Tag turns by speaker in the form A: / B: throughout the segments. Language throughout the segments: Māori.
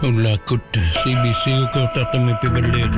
A: Ulla kut CBC ukautatamme pibelleetu.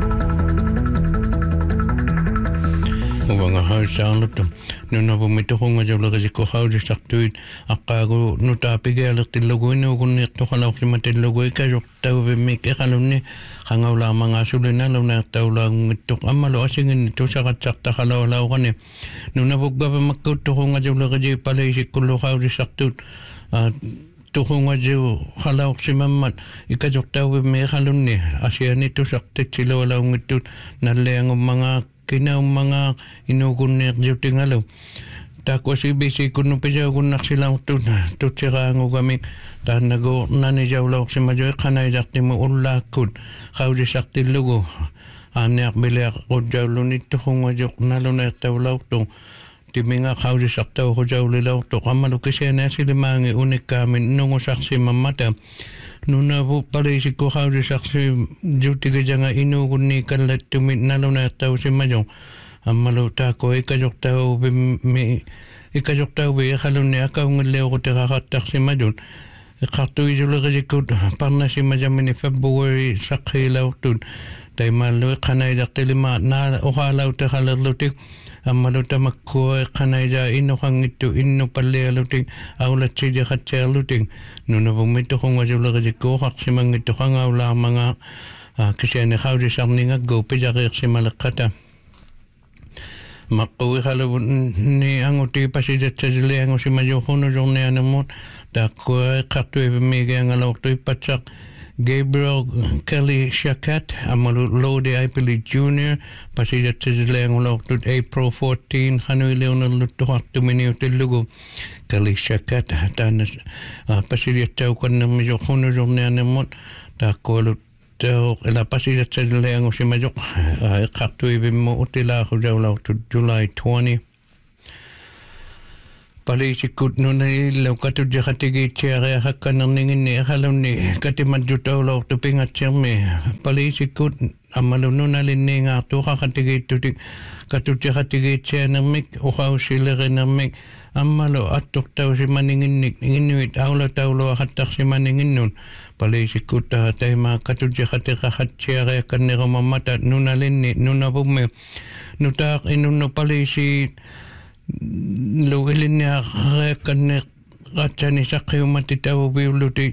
A: Uvanga hausaanutta. Nuna pumittu hunga joulakasiko haudistartuit. Akkaaku nutaapigealertilluguinu kun nirtuhalauksimatillugu ikajortauvimik ekalunni. Hangaulaamanga sulinalunartaulaangittuq ammalu asingin tusaqatsartahalaualaugani. Nuna puggavamakkuuttu hunga joulakasi palaisikkullu haudistartuut. Tuhungajiu halauqsimammat ikajortauvimmi ekalunni asiani tusaqtitsilualaungittut nalleangummanga kinaumanga inukunniqjutingalu taakosibisi kunnupisaukunnarsilaurtut tutsiraangugami taannagu nanijaulauqsimaju eqanaisartimu ullaakkut qaudisartillugu aanniarbiliaqutjaulunit tuhungajuq naluneertaulaurtu timinga qaudisartauqujaulilaurtu qammalu kisianaasilimaangi unikkaamin nungusarsimammata nunavu palaisikku qaudisarsi jutigajanga inuugunni kallattumit naluneertausimaju ammalu taako ikajortauvi eqalunni akaungilleequteraaqattarsimajun eqartuisuleqasikut parnasimajamini February saqqiilaurtut taimaallu eqanaisartilimaa naala oqaalauteqalerlutik ammalu tamakkua eqanaisa innoqangittu innupallialutik aulatsidiqatsiarlutik nunavumittu qungasuleqasikku oqarsimangittu qangaulaarmanga kisiani qaudisarningakku pisariiqsimaleqqata maqquiqaluvunni anguti pasitatsasiliangusimajuqunujornianermut taakkua eqqartuivimigiangalaortuippatsaq Gabriel Kelly Shakat, Amalu Lodi Ipili Jr., pasitatsasiliangulaortut April 14, hanuileunaluttuqartuminiutillugu Kelly Shakat, taanas pasitatsauqannermijoqunujornianermut taakkualut ila pasitatsasiliangusimajoq eqqartuivimmu utilaaqujaulaortut July 20. Palaisikut nunaiillau katutjaqatigiitsiaria hakkanerninginni eqalunni katimatjutaulaortu pingatsirmi palaisikut ammalu nunalinniingaartuuqaqatigiittutik katutjaqatigiitsianermik uqausilerinermik ammalu attortausimaninginnik innuit aulatauluaqattarsimaninginnun palaisikut taimaa katutjaqatiqaqatsiaria kannerumammata nunalinni nunavummi nutaaq inunnu palaisiit lu ilinniaqeekkanne qatsani saqqiumatti tavuviulluti